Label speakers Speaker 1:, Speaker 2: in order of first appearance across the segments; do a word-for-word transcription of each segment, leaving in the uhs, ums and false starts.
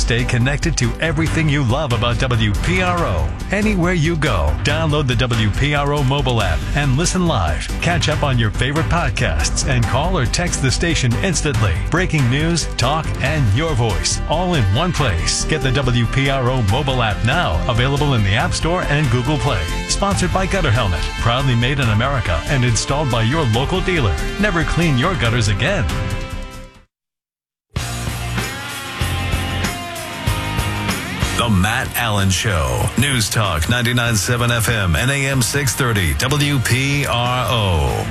Speaker 1: Stay connected to everything you love about W P R O. Anywhere you go, download the W P R O mobile app and listen live. Catch up on your favorite podcasts and call or text the station instantly. Breaking news, talk, and your voice, all in one place. Get the W P R O mobile app now, available in the App Store and Google Play. Sponsored by Gutter Helmet, proudly made in America and installed by your local dealer. Never clean your gutters again. The Matt Allen Show. News Talk ninety-nine point seven F M and A M six thirty W P R O.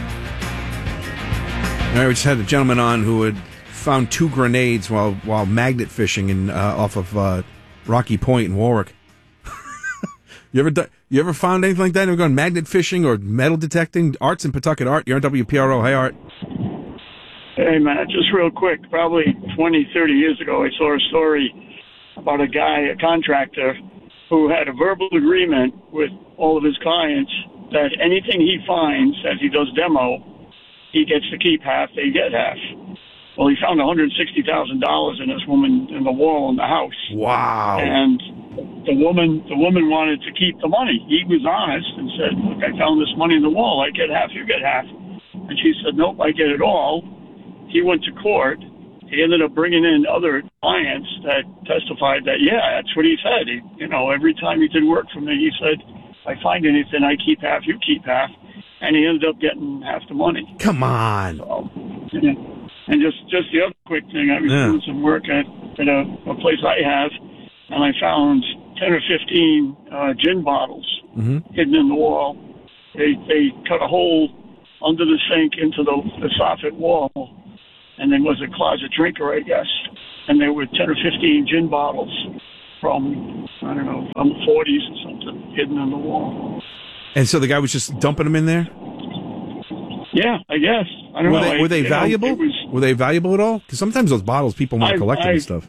Speaker 2: All right, we just had a gentleman on who had found two grenades while while magnet fishing in uh, off of uh, Rocky Point in Warwick. you ever done, you ever found anything like that? Ever gone magnet fishing or metal detecting? Art's in Pawtucket. Art, you're on W P R O. Hey, Art.
Speaker 3: Hey, Matt, just real quick. Probably twenty, thirty years ago, I saw a story about a guy, a contractor, who had a verbal agreement with all of his clients that anything he finds as he does demo, he gets to keep half, they get half. Well, he found one hundred sixty thousand dollars in this woman in the wall in the house.
Speaker 2: Wow.
Speaker 3: And the woman the woman wanted to keep the money. He was honest and said, look, I found this money in the wall. I get half, you get half. And she said, nope, I get it all. He went to court. He ended up bringing in other clients that testified that, yeah, that's what he said. He, you know, every time he did work for me, he said, if I find anything, I keep half, you keep half. And he ended up getting half the money.
Speaker 2: Come on.
Speaker 3: So, yeah. And just, just the other quick thing, I was
Speaker 2: yeah.
Speaker 3: doing some work at, at a, a place I have, and I found ten or fifteen uh, gin bottles
Speaker 2: mm-hmm.
Speaker 3: hidden in the wall. They they cut a hole under the sink into the, the soffit wall, and there was a closet drinker, I guess, and there were ten or fifteen gin bottles from, I don't know, from the forties or something, hidden in the wall.
Speaker 2: And so the guy was just dumping them in there?
Speaker 3: Yeah, I guess. I don't
Speaker 2: were
Speaker 3: know.
Speaker 2: They, were they
Speaker 3: I,
Speaker 2: valuable?
Speaker 3: You know, was,
Speaker 2: were they valuable at all? Because sometimes those bottles people want to collect them and stuff.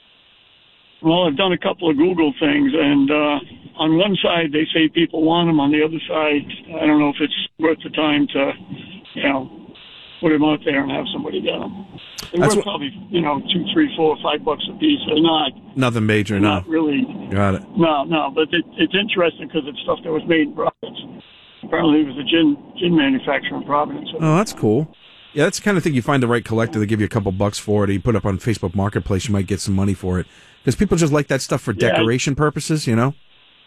Speaker 3: Well, I've done a couple of Google things, and uh, on one side they say people want them. On the other side, I don't know if it's worth the time to, you know, put them out there and have somebody get them. They're
Speaker 2: That's
Speaker 3: worth
Speaker 2: what,
Speaker 3: probably, you know, two, three, four, five bucks a piece. They're not
Speaker 2: nothing major,
Speaker 3: they're
Speaker 2: no.
Speaker 3: Not really.
Speaker 2: Got it.
Speaker 3: No, no, but it, it's interesting because it's stuff that was made in Providence. Apparently, it was a gin gin manufacturer in Providence.
Speaker 2: Oh, that's cool. Yeah, that's the kind of thing you find the right collector. They give you a couple bucks for it. You put it up on Facebook Marketplace, you might get some money for it. Because people just like that stuff for
Speaker 3: yeah,
Speaker 2: decoration
Speaker 3: I,
Speaker 2: purposes, you know?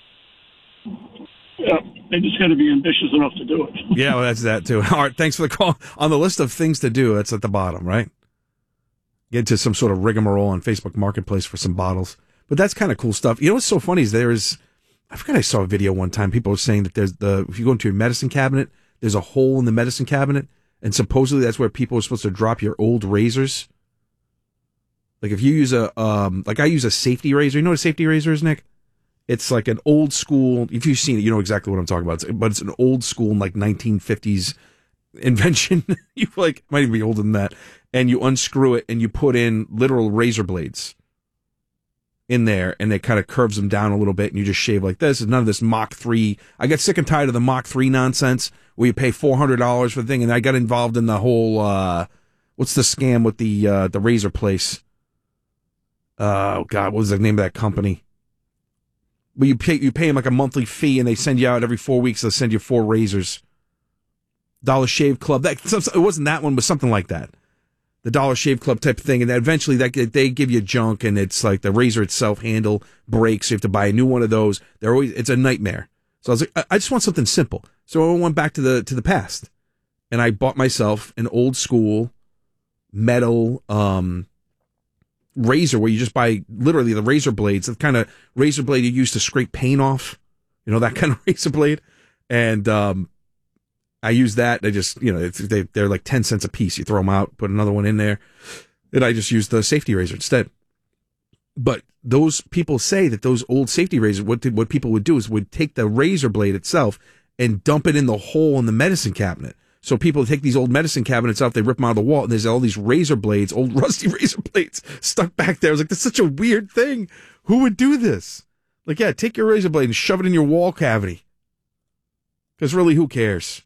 Speaker 3: Yeah, they just got to be ambitious enough to do it.
Speaker 2: Yeah, well, that's that too. All right, thanks for the call. On the list of things to do, that's at the bottom, right? Get to some sort of rigmarole on Facebook Marketplace for some bottles. But that's kind of cool stuff. You know what's so funny is there is, I forgot I saw a video one time. People were saying that there's the, if you go into your medicine cabinet, there's a hole in the medicine cabinet, and supposedly that's where people are supposed to drop your old razors. Like if you use a, um, like I use a safety razor. You know what a safety razor is, Nick? It's like an old school, if you've seen it, you know exactly what I'm talking about. It's, but it's an old school, like nineteen fifties invention. You like, might even be older than that. And you unscrew it and you put in literal razor blades in there, and it kind of curves them down a little bit, and you just shave like this. It's none of this Mach three. I get sick and tired of the Mach three nonsense where you pay four hundred dollars for the thing, and I got involved in the whole, uh, what's the scam with the, uh, the razor place? Uh, oh, God, what was the name of that company? But you pay, you pay them like a monthly fee, and they send you out every four weeks. They'll send you four razors. Dollar Shave Club. That, it wasn't that one, but something like that. The Dollar Shave Club type of thing. And then eventually that, they give you junk, and it's like the razor itself handle breaks. You have to buy a new one of those. They're always, it's a nightmare. So I was like, I, I just want something simple. So I went back to the, to the past, and I bought myself an old school metal, um, razor where you just buy literally the razor blades, the kind of razor blade you use to scrape paint off, you know, that kind of razor blade. And um I use that. They just, you know, it's, they, they're like ten cents a piece. You throw them out, put another one in there, and I just use the safety razor instead. But those people say that those old safety razors, what did, what people would do is would take the razor blade itself and dump it in the hole in the medicine cabinet. So people take these old medicine cabinets out, they rip them out of the wall, and there's all these razor blades, old rusty razor blades stuck back there. I was like, that's such a weird thing. Who would do this? Like, yeah, take your razor blade and shove it in your wall cavity. Because really, who cares?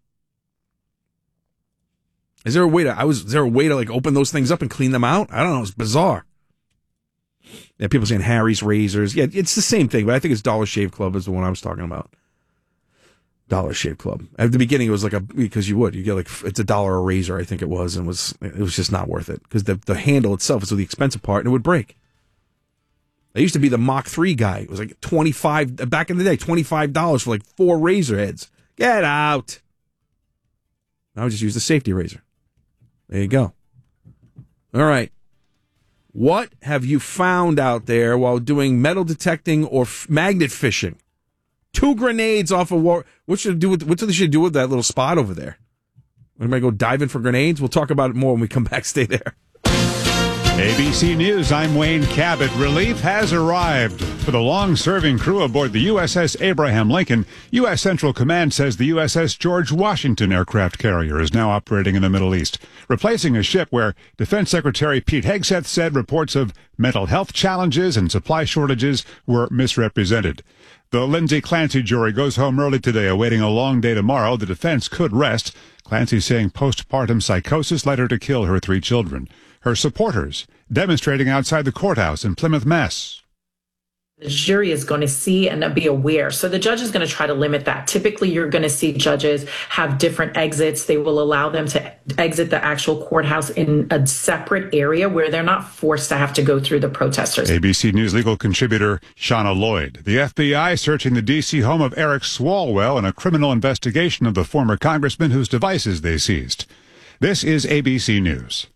Speaker 2: Is there a way to, I was, is there a way to like open those things up and clean them out? I don't know. It's bizarre. Yeah, people saying Harry's Razors. Yeah, it's the same thing, but I think it's Dollar Shave Club is the one I was talking about. Dollar Shave Club. At the beginning, it was like a, because you would, you get like, it's a dollar a razor, I think it was, and was it was just not worth it because the, the handle itself is the expensive part and it would break. I used to be the Mach three guy. It was like twenty-five, back in the day, twenty-five dollars for like four razor heads. Get out. Now I just use the safety razor. There you go. All right. What have you found out there while doing metal detecting or f- magnet fishing? Two grenades off a war. What should I do with? What do they should do with that little spot over there? Anybody go diving for grenades? We'll talk about it more when we come back. Stay there.
Speaker 4: A B C News, I'm Wayne Cabot. Relief has arrived for the long-serving crew aboard the U S S Abraham Lincoln. U S Central Command says the U S S George Washington aircraft carrier is now operating in the Middle East, replacing a ship where Defense Secretary Pete Hegseth said reports of mental health challenges and supply shortages were misrepresented. The Lindsay Clancy jury goes home early today, awaiting a long day tomorrow. The defense could rest. Clancy saying postpartum psychosis led her to kill her three children. Her supporters demonstrating outside the courthouse in Plymouth, Mass.
Speaker 5: The jury is going to see and be aware. So the judge is going to try to limit that. Typically, you're going to see judges have different exits. They will allow them to exit the actual courthouse in a separate area where they're not forced to have to go through the protesters.
Speaker 4: A B C News legal contributor Shauna Lloyd. The F B I searching the D C home of Eric Swalwell in a criminal investigation of the former congressman whose devices they seized. This is A B C News.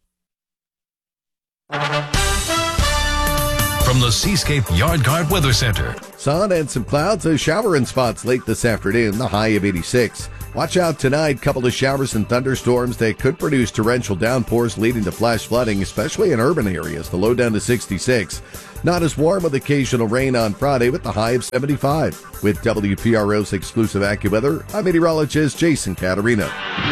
Speaker 1: From the Seascape Yard Guard Weather Center.
Speaker 6: Sun and some clouds, a shower in spots late this afternoon, the high of eighty-six. Watch out tonight, couple of showers and thunderstorms that could produce torrential downpours leading to flash flooding, especially in urban areas, the low down to sixty-six. Not as warm with occasional rain on Friday with the high of seventy-five. With W P R O's exclusive AccuWeather, I'm meteorologist Jason Caterino.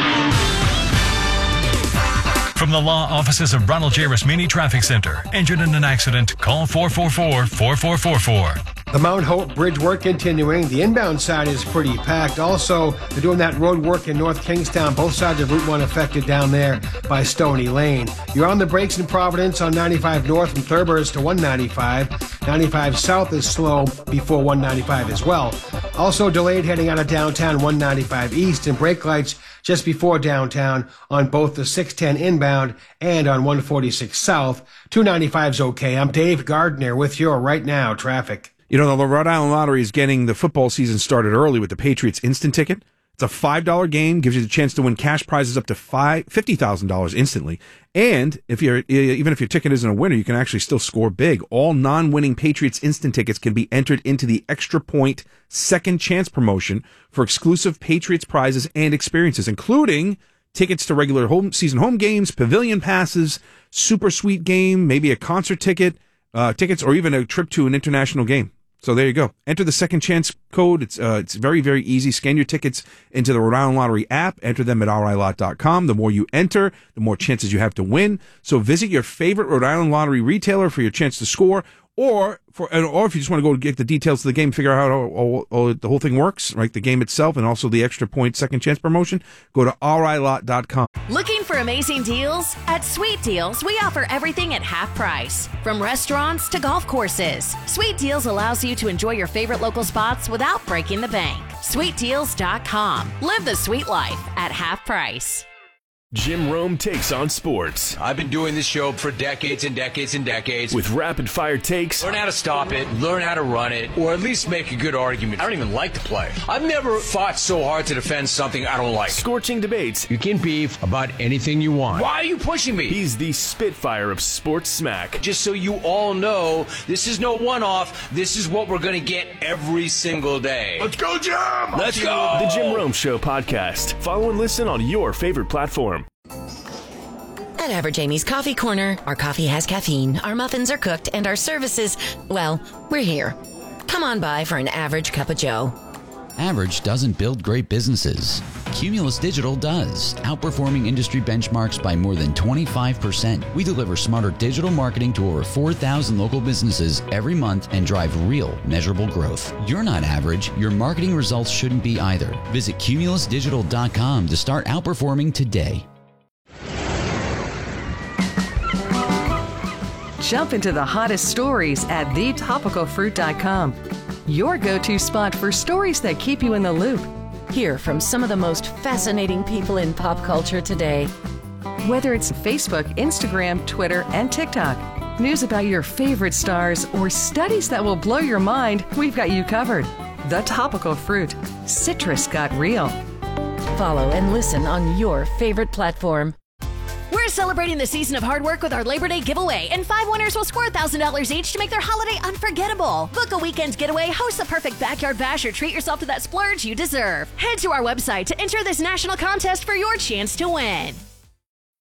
Speaker 1: From the law offices of Ronald J. Rasmini Traffic Center. Injured in an accident? Call four four four, four four four four.
Speaker 7: The Mount Hope Bridge work continuing. The inbound side is pretty packed. Also, they're doing that road work in North Kingstown. Both sides of Route one affected down there by Stony Lane. You're on the brakes in Providence on ninety-five north from Thurber's to one ninety-five. ninety-five south is slow before one ninety-five as well. Also delayed heading out of downtown one ninety-five east and brake lights just before downtown on both the six ten inbound and on one forty-six south. two ninety-five's okay. I'm Dave Gardner with your Right Now traffic.
Speaker 2: You know, the Rhode Island Lottery is getting the football season started early with the Patriots Instant Ticket. It's a five dollar game, gives you the chance to win cash prizes up to fifty thousand dollars instantly. And if you're even if your ticket isn't a winner, you can actually still score big. All non-winning Patriots Instant Tickets can be entered into the Extra Point Second Chance promotion for exclusive Patriots prizes and experiences, including tickets to regular home season home games, pavilion passes, super sweet game, maybe a concert ticket, uh, tickets, or even a trip to an international game. So there you go. Enter the Second Chance code. It's uh, it's very, very easy. Scan your tickets into the Rhode Island Lottery app. Enter them at R I lot dot com. The more you enter, the more chances you have to win. So visit your favorite Rhode Island Lottery retailer for your chance to score, or for or if you just want to go get the details of the game, figure out how all, all, the whole thing works, right? The game itself and also the Extra Point Second Chance promotion. Go to R I lot dot com.
Speaker 8: Looking for amazing deals? At Sweet Deals, we offer everything at half price. From restaurants to golf courses, Sweet Deals allows you to enjoy your favorite local spots without breaking the bank. sweet deals dot com. Live the sweet life at half price.
Speaker 9: Jim Rome takes on sports.
Speaker 10: I've been doing this show for decades and decades and decades.
Speaker 9: With rapid-fire takes.
Speaker 10: Learn how to stop it, learn how to run it, or at least make a good argument. I don't even like to play. I've never fought so hard to defend something I don't like.
Speaker 9: Scorching debates.
Speaker 10: You can beef about anything you want. Why are you pushing me?
Speaker 9: He's the Spitfire of sports smack.
Speaker 10: Just so you all know, this is no one-off. This is what we're going to get every single day.
Speaker 9: Let's go, Jim!
Speaker 10: Let's go!
Speaker 9: The Jim Rome Show podcast. Follow and listen on your favorite platform.
Speaker 8: At Average Amy's Coffee Corner, our coffee has caffeine, our muffins are cooked, and our services, well, we're here. Come on by for an average cup of joe.
Speaker 11: Average doesn't build great businesses. Cumulus Digital does, outperforming industry benchmarks by more than twenty-five percent. We deliver smarter digital marketing to over four thousand local businesses every month and drive real, measurable growth. You're not average. Your marketing results shouldn't be either. Visit cumulus digital dot com to start outperforming today.
Speaker 12: Jump into the hottest stories at the topical fruit dot com. Your go-to spot for stories that keep you in the loop.
Speaker 8: Hear from some of the most fascinating people in pop culture today.
Speaker 12: Whether it's Facebook, Instagram, Twitter, and TikTok, news about your favorite stars, or studies that will blow your mind, we've got you covered. The Topical Fruit. Citrus got real.
Speaker 8: Follow and listen on your favorite platform.
Speaker 13: We're celebrating the season of hard work with our Labor Day giveaway, and five winners will score one thousand dollars each to make their holiday unforgettable. Book a weekend getaway, host the perfect backyard bash, or treat yourself to that splurge you deserve. Head to our website to enter this national contest for your chance to win.